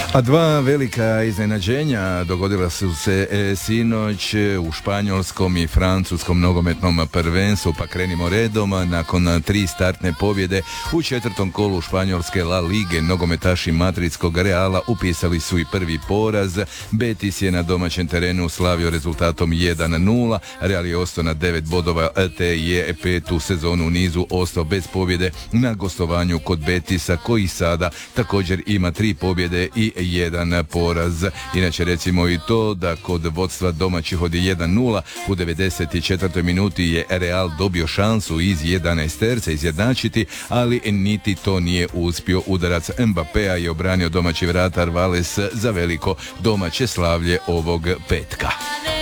A dva velika iznenađenja dogodila su se sinoć u španjolskom i francuskom nogometnom prvenstvu, pa krenimo redom. Nakon 3 startne pobjede u 4. kolu španjolske La Lige nogometaši madridskog Reala upisali su i prvi poraz. Betis je na domaćem terenu slavio rezultatom 1-0. Real je ostao na 9 bodova te je 5. sezonu u nizu ostao bez pobjede na gostovanju kod Betisa, koji sada također ima 3 pobjede i 1 poraz. Inače recimo i to da kod vodstva domaćih od 1-0 u 94. minuti je Real dobio šansu iz 11 terca izjednačiti, ali niti to nije uspio. Udarac Mbappéa je obranio domaći vratar Vales za veliko domaće slavlje ovog petka.